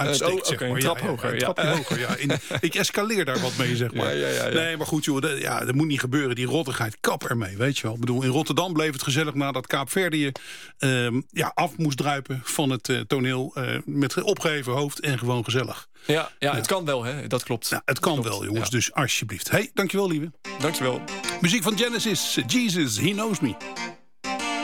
uitsteekt. Zeg maar. Een trap hoger. Een trapje hoger, ja. Ik escaleer daar wat mee, zeg maar. Ja. Nee, maar goed, joh, dat moet niet gebeuren. Die rottigheid, kap ermee, weet je wel. Ik bedoel, in Rotterdam bleef het gezellig nadat Kaapverdië af moest druipen van het toneel. Met opgeheven hoofd en gewoon gezellig. Ja, het kan wel, hè? Dat klopt. Ja, het kan wel, jongens, dus alsjeblieft. Hey, dankjewel, lieve. Dankjewel. Muziek van Genesis, Jesus, He Knows Me.